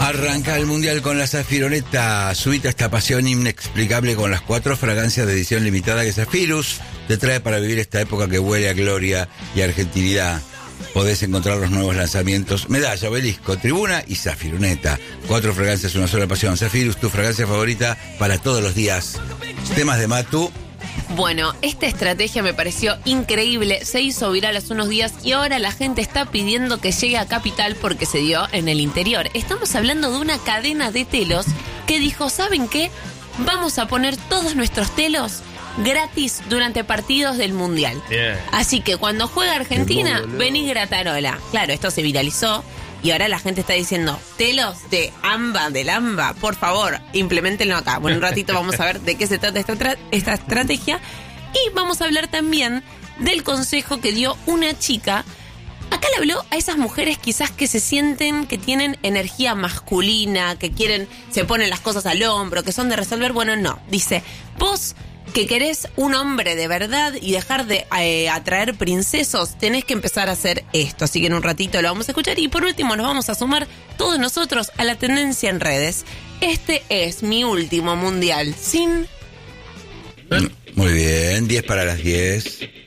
Arranca el mundial con la Zafironeta. Subite esta pasión inexplicable con las 4 fragancias de edición limitada que Zafirus te trae para vivir esta época que huele a gloria y argentinidad. Podés encontrar los nuevos lanzamientos Medalla, Obelisco, Tribuna y Zafironeta. 4 fragancias, una sola pasión. Zafirus, tu fragancia favorita para todos los días. Temas de Matu. Bueno, esta estrategia me pareció increíble, se hizo viral hace unos días y ahora la gente está pidiendo que llegue a Capital porque se dio en el interior. Estamos hablando de una cadena de telos que dijo, ¿saben qué? Vamos a poner todos nuestros telos gratis durante partidos del Mundial. Bien. Así que cuando juega Argentina, vení gratarola. Claro, esto se viralizó. Y ahora la gente está diciendo, telos de AMBA, del AMBA, por favor, implementenlo acá. Bueno, un ratito vamos a ver de qué se trata esta estrategia. Y vamos a hablar también del consejo que dio una chica. Acá le habló a esas mujeres quizás que se sienten que tienen energía masculina, que quieren, se ponen las cosas al hombro, que son de resolver. Bueno, no. Dice, vos que querés un hombre de verdad y dejar de atraer princesos, tenés que empezar a hacer esto. Así que en un ratito lo vamos a escuchar. Y por último nos vamos a sumar todos nosotros a la tendencia en redes. Este es mi último mundial sin... Muy bien, 10 para las 10.